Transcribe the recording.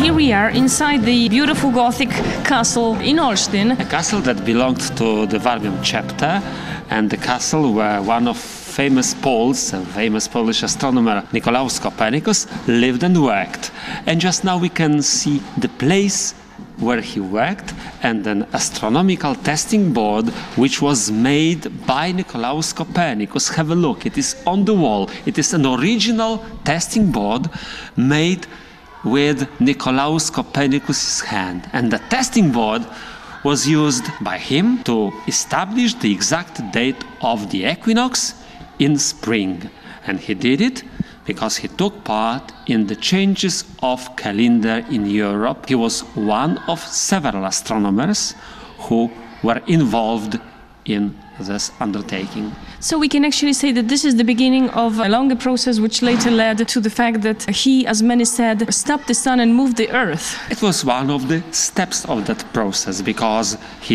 here we are inside the beautiful Gothic castle in Olsztyn. A castle that belonged to the Warmian chapter, and the castle where one of famous Polish astronomer Nicolaus Copernicus lived and worked. And just now we can see the place where he worked and an astronomical testing board which was made by Nicolaus Copernicus. Have a look, it is on the wall. It is an original testing board made with Nicolaus Copernicus' hand. And the testing board was used by him to establish the exact date of the equinox in spring. And he did it because he took part in the changes of calendar in Europe. He was one of several astronomers who were involved in this undertaking. So we can actually say that this is the beginning of a longer process which later led to the fact that he, as many said, stopped the sun and moved the earth. It was one of the steps of that process because he